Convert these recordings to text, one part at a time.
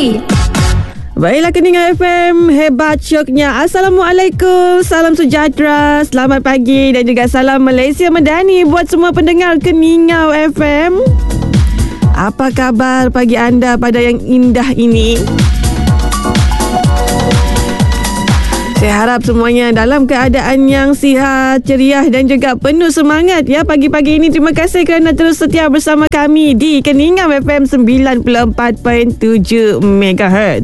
pagi. Baiklah, Keningan FM, hebat syoknya. Assalamualaikum, salam sejahtera, selamat pagi dan juga salam Malaysia Madani buat semua pendengar Keningan FM. Apa kabar pagi anda pada yang indah ini? Saya harap semuanya dalam keadaan yang sihat, ceria dan juga penuh semangat ya pagi-pagi ini. Terima kasih kerana terus setia bersama kami di Keningan FM 94.7 MHz.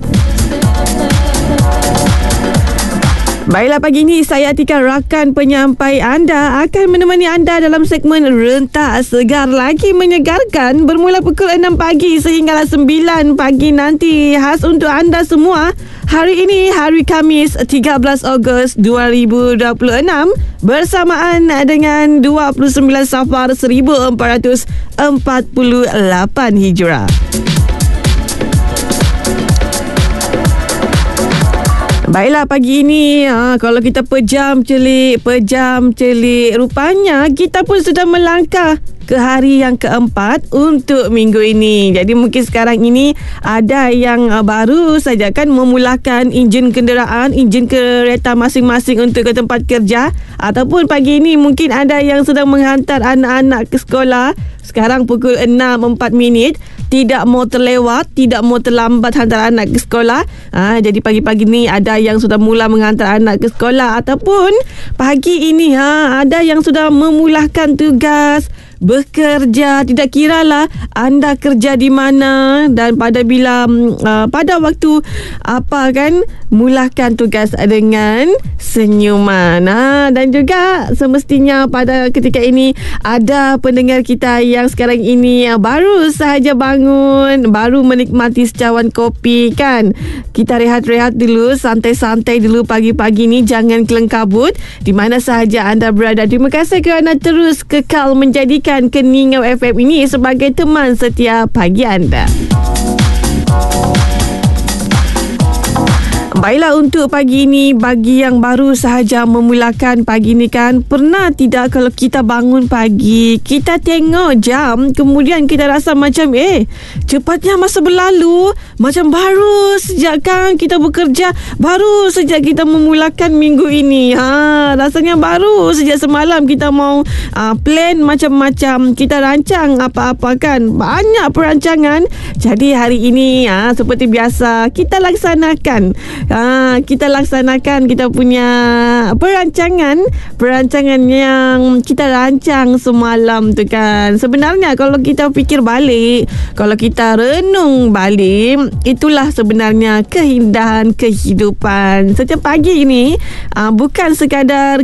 Baiklah, pagi ini saya Atika, rakan penyampai anda, akan menemani anda dalam segmen Rentak Segar Lagi Menyegarkan bermula pukul 6 pagi sehinggalah 9 pagi nanti. Khas untuk anda semua. Hari ini, hari Khamis 13 Ogos 2026 bersamaan dengan 29 Safar 1448 Hijrah. Baiklah, pagi ini kalau kita pejam celik, rupanya kita pun sudah melangkah ke hari yang keempat untuk minggu ini. Jadi mungkin sekarang ini ada yang baru saja kan memulakan enjin kenderaan, enjin kereta masing-masing untuk ke tempat kerja, ataupun pagi ini mungkin ada yang sedang menghantar anak-anak ke sekolah. Sekarang pukul 6.04, tidak mau terlewat, tidak mau terlambat hantar anak ke sekolah. Jadi pagi-pagi ni ada yang sudah mula menghantar anak ke sekolah, ataupun pagi ini ada yang sudah memulakan tugas bekerja. Tidak kiralah anda kerja di mana dan pada waktu apa kan, mulakan tugas dengan senyuman. Dan juga semestinya pada ketika ini ada pendengar kita yang sekarang ini baru sahaja bangun, baru menikmati secawan kopi kan. Kita rehat-rehat dulu, santai-santai dulu pagi-pagi ni, jangan kelengkabut di mana sahaja anda berada. Terima kasih kerana terus kekal menjadikan Keningan FM ini sebagai teman setiap pagi anda. Baiklah, untuk pagi ini, bagi yang baru sahaja memulakan pagi ni kan, pernah tidak kalau kita bangun pagi, kita tengok jam, kemudian kita rasa macam cepatnya masa berlalu, macam baru sejak kan kita bekerja, baru sejak kita memulakan minggu ini. Rasanya baru sejak semalam kita mau plan macam-macam, kita rancang apa-apa kan, banyak perancangan. Jadi hari ini seperti biasa kita laksanakan kita punya perancangan yang kita rancang semalam tu kan. Sebenarnya kalau kita fikir balik, kalau kita renung balik, itulah sebenarnya keindahan kehidupan. Setiap pagi ini bukan sekadar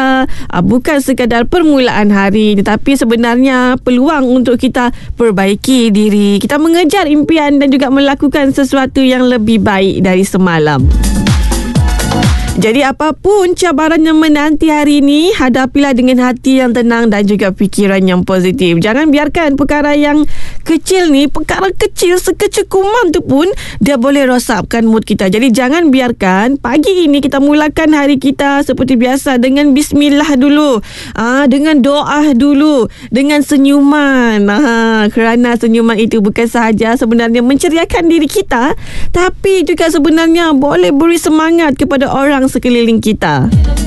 permulaan hari, tetapi sebenarnya peluang untuk kita perbaiki diri, kita mengejar impian dan juga melakukan sesuatu yang lebih baik dari semalam. Jadi apapun cabaran yang menanti hari ini, hadapilah dengan hati yang tenang dan juga fikiran yang positif. Jangan biarkan perkara yang kecil ni, perkara kecil sekecil kuman tu pun dia boleh rosakkan mood kita. Jadi jangan biarkan pagi ini kita mulakan hari kita seperti biasa dengan bismillah dulu, dengan doa dulu, dengan senyuman. Kerana senyuman itu bukan sahaja sebenarnya menceriakan diri kita, tapi juga sebenarnya boleh beri semangat kepada orang sekeliling kita.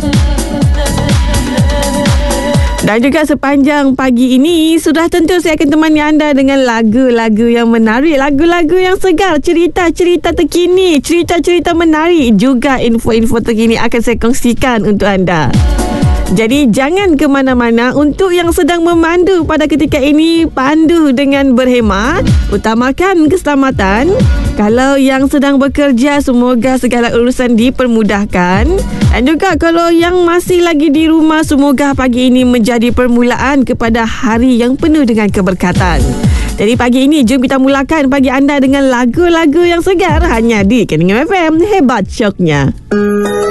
Dan juga sepanjang pagi ini sudah tentu saya akan temani anda dengan lagu-lagu yang menarik, lagu-lagu yang segar, cerita-cerita terkini, cerita-cerita menarik, juga info-info terkini akan saya kongsikan untuk anda. Jadi jangan ke mana-mana. Untuk yang sedang memandu pada ketika ini, pandu dengan berhemah, utamakan keselamatan. Kalau yang sedang bekerja, semoga segala urusan dipermudahkan. Dan juga kalau yang masih lagi di rumah, semoga pagi ini menjadi permulaan kepada hari yang penuh dengan keberkatan. Jadi pagi ini jom kita mulakan pagi anda dengan lagu-lagu yang segar hanya di Keningan FM, hebat syoknya.